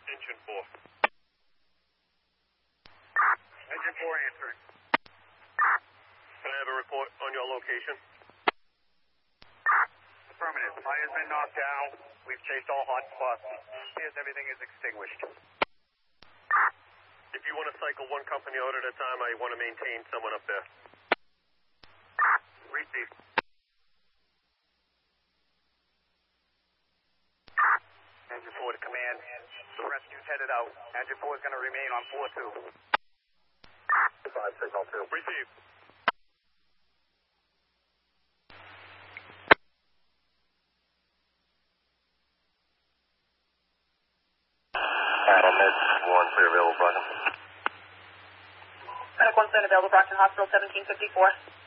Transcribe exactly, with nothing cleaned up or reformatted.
Engine four. Engine four answering. Can I have a report on your location? Affirmative. Fire's been knocked down. We've chased all hot spots. Here's everything is extinguished. If you want to cycle one company out at a time, I want to maintain someone up there. Receive. Engine four to command. The rescue's headed out. Engine four is going to remain on four two. five signal two. Receive. Adam, it's one clear available, Brockton. Medic one seven available, Brockton Hospital, seventeen fifty-four.